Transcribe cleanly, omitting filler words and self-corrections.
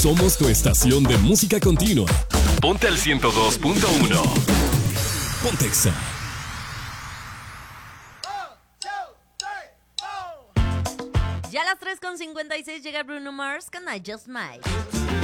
Somos tu estación de música continua. Ponte al 102.1. Pontexa. Ya a las 3:56 llega Bruno Mars con I Just Might.